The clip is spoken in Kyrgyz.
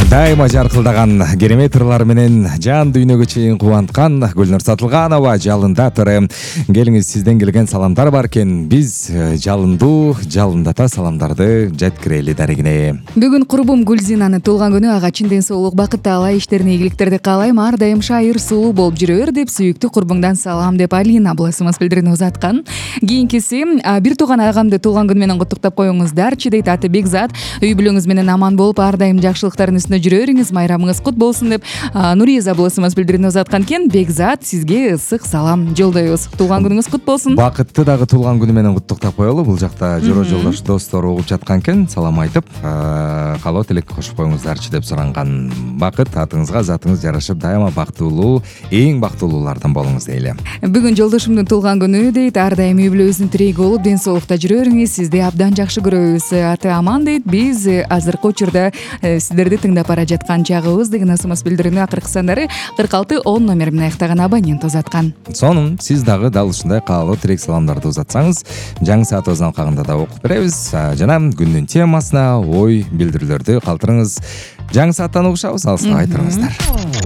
Дайыма жаркылдаган керемет ырлар менен жан дүйнөгө чейин кубанткан Гүлнур Сатылганова жалында туры. Келиңиз, сизден келген саламдар бар экен. Биз жалындата саламдарды жеткирели дарегине. Бүгүн курбум Гүлзинаны туулган күнү, ага чын ден соолук, бакыт таалай, иштерине ийгиликтерди каалайм. Ар дайым шайыр сулуу болуп жүрөр деп, сүйүктүү курбуңдан салам деп Алина буласымыз билдирүүнү узаткан. Кийинкиси бир тууган агамды туулган күнү менен куттуктап коюңуздарчы дейт. Аты Бекзат. Үй бүлөңүз менен аман болуп, ар дайым жакшылыктардын үстүнө жүрөрүңүз, майрамыңыз кут болсун деп Нуриза буласымыз билдирүүнү узаткан экен. Бекзат, сизге ысык салам жолдойбуз. Туулган күнүңүз кут болсун. Бакытты дагы туулган күнү менен куттуктап коелу. Бул жакта жора жолдош достор угуп жаткан экен. Салам айтып, каалоо тилек кошуп коюңуздарчы деп суранган. Бакыт атыңызга, затыңыз жарашып, дайыма бактылуу, эң бактылуулардан болуңуз дейли. Бүгүн жолдошумдун туулган күнү дейт. Ар дайым үй бүлөбүздүн тиреги болуп, ден соолукта жүрөрүңүз. Сизди абдан жакшы көрөбүз. Аты Аман дейт. Биз азыркы учурда сиздерди тыңдап бара жаткан чагыбыз деген асымыз билдирүүнү акыркы сандары 4610 номер менен аяктаган абонент узаткан. Сонун, сиз дагы дал ушундай каалоо тилек саламдарды узатсаңыз, жаңы саатыбыздын алкагында да окуп беребиз. Жана күндүн темасына ой билдирүүлөрдү калтырыңыз. Жаңы сааттан угушабыз, алыста кайтырыңыздар.